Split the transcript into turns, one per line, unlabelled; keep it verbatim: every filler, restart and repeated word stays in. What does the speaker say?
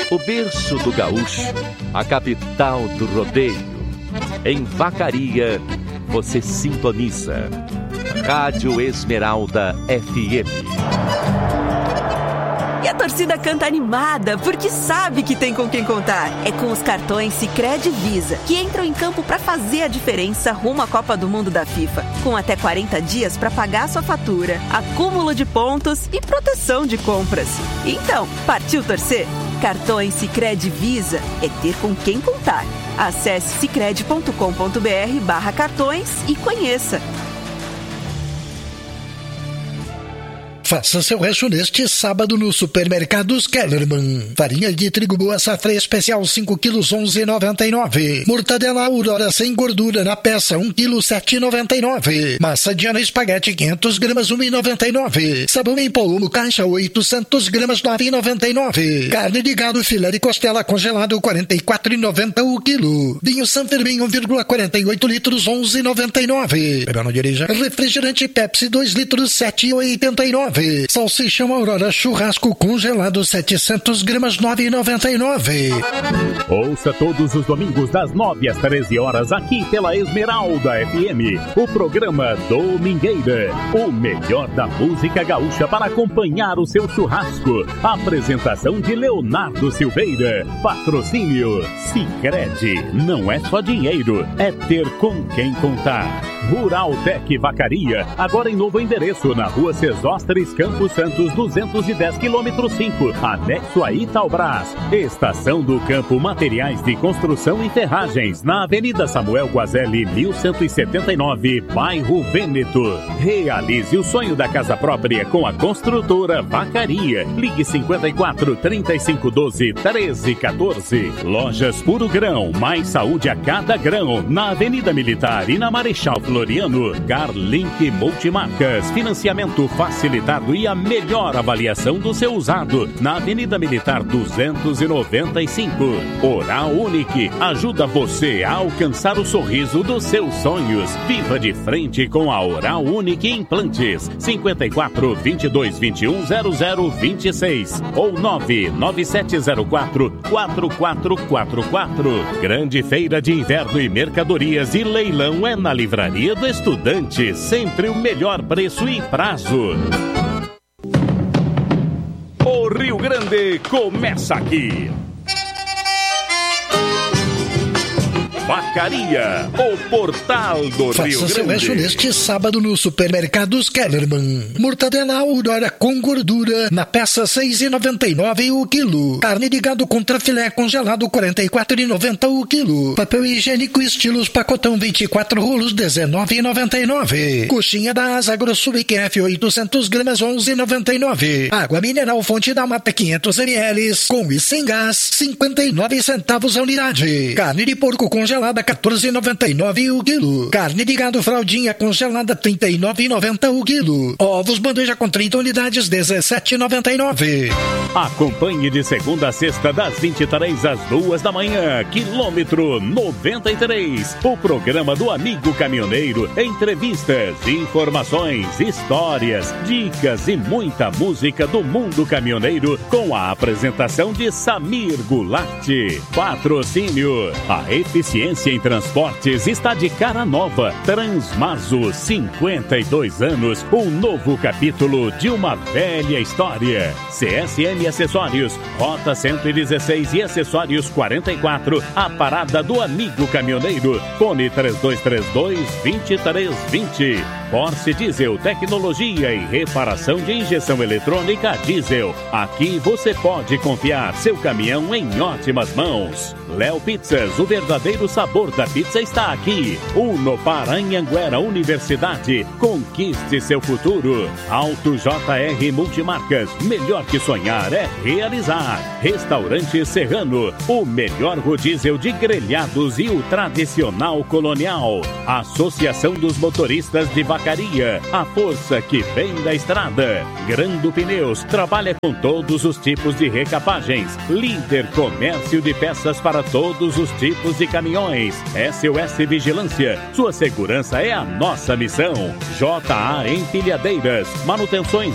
o berço do gaúcho, a capital do rodeio. Em Vacaria, você sintoniza Rádio Esmeralda F M.
E a torcida canta animada, porque sabe que tem com quem contar. É com os cartões Sicredi Visa, que entram em campo para fazer a diferença rumo à Copa do Mundo da FIFA. Com até quarenta dias para pagar sua fatura, acúmulo de pontos e proteção de compras. Então, partiu torcer? Cartões Sicredi Visa é ter com quem contar. Acesse sicredi ponto com ponto br barra cartões e conheça.
Faça seu rancho neste sábado no Supermercados Kellerman. Farinha de trigo boa safra especial cinco quilos onze reais e noventa e nove centavos. Mortadela Aurora sem gordura na peça um quilo sete reais e noventa e nove centavos. Massa Diana espaguete quinhentas gramas um real e noventa e nove centavos. Sabão em pó caixa oitocentas gramas nove reais e noventa e nove centavos. Carne de gado filé de costela congelado quarenta e quatro reais e noventa centavos o quilo. Vinho San Fermin um vírgula quarenta e oito litros onze reais e noventa e nove centavos. Bebeu não dirija. Refrigerante Pepsi dois litros sete reais e oitenta e nove centavos. Salsichão Aurora churrasco congelado setecentas gramas nove reais e noventa e nove centavos.
Ouça todos os domingos das nove às treze horas aqui pela Esmeralda F M, o programa Domingueira, o melhor da música gaúcha para acompanhar o seu churrasco. Apresentação de Leonardo Silveira. Patrocínio Sicredi. Não é só dinheiro, é ter com quem contar. Rural Tec Vacaria, agora em novo endereço na rua Cesósteres Campos Santos duzentos e dez, quilômetro cinco, anexo a Itaubras. Estação do Campo Materiais de Construção e Ferragens, na Avenida Samuel Guazelli, mil cento e setenta e nove, bairro Vêneto. Realize o sonho da casa própria com a construtora Vacaria. Ligue cinquenta e quatro, trinta e cinco, doze, treze, quatorze. Lojas Puro Grão, mais saúde a cada grão, na Avenida Militar e na Marechal Floriano. Carlink Multimarcas, financiamento facilitado e a melhor avaliação do seu usado, na Avenida Militar duzentos e noventa e cinco. Oral Unique ajuda você a alcançar o sorriso dos seus sonhos. Viva de frente com a Oral Unique Implantes. cinquenta e quatro, vinte e dois, vinte e um, zero zero vinte e seis ou nove nove sete zero quatro, quatro quatro quatro quatro. Grande feira de inverno e mercadorias e leilão é na Livraria do Estudante. Sempre o melhor preço e prazo. O Rio Grande começa aqui. Vacaria, o portal do
Faça
Rio Grande.
seu rancho neste sábado no Supermercados Kellerman. Mortadela Aurora com gordura na peça seis reais e noventa e nove centavos o quilo. Carne de gado contra filé congelado quarenta e quatro reais e noventa centavos o quilo. Papel higiênico estilos pacotão vinte e quatro rolos dezenove reais e noventa e nove centavos. Coxinha da Asa Grosso I Q F oitocentas gramas onze reais e noventa e nove centavos. Água mineral Fonte da Mata quinhentos mililitros com e sem gás cinquenta e nove centavos a unidade. Carne de porco congelada quatorze reais e noventa e nove centavos o quilo. Carne de gado fraldinha congelada trinta e nove reais e noventa centavos o quilo. Ovos bandeja com trinta unidades dezessete reais e noventa e nove centavos.
Acompanhe de segunda a sexta das vinte e três às duas da manhã, quilômetro noventa e três. O programa do Amigo Caminhoneiro. Entrevistas, informações, histórias, dicas e muita música do mundo caminhoneiro com a apresentação de Samir Goulart. Patrocínio. A eficiência em transportes está de cara nova. Transmaso, cinquenta e dois anos, um novo capítulo de uma velha história. C S M Acessórios, Rota cento e dezesseis e Acessórios quarenta e quatro, a parada do Amigo Caminhoneiro. Fone três dois três dois, dois três dois zero. Porsche Diesel, tecnologia e reparação de injeção eletrônica diesel. Aqui você pode confiar seu caminhão em ótimas mãos. Léo Pizzas, o verdadeiro sabor da pizza está aqui. Uno Paranhanguera Universidade, conquiste seu futuro. Auto J R Multimarcas, melhor que sonhar é realizar. Restaurante Serrano, o melhor rodízio de grelhados e o tradicional colonial. Associação dos Motoristas de Vacaria, a força que vem da estrada. Grando Pneus, trabalha com todos os tipos de recapagens. Líder comércio de peças para todos os tipos de caminhões. S O S Vigilância, sua segurança é a nossa missão. J A Empilhadeiras, manutenções